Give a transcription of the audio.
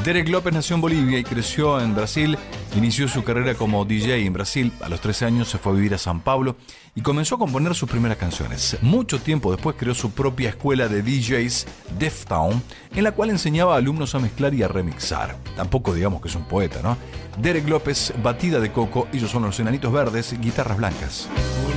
Derek López nació en Bolivia y creció en Brasil. Inició su carrera como DJ en Brasil. A los 13 años se fue a vivir a San Pablo y comenzó a componer sus primeras canciones. Mucho tiempo después creó su propia escuela de DJs, Deftown, en la cual enseñaba a alumnos a mezclar y a remixar. Tampoco digamos que es un poeta, ¿no? Derek López, batida de coco, ellos son los Enanitos Verdes, guitarras blancas.